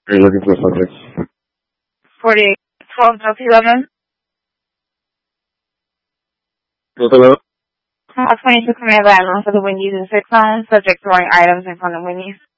Are you looking for subjects? 48, 12, Delta 11. Delta 11? 22 command by for the Wendy's and 6 zone. Subject throwing items in front of Wendy's.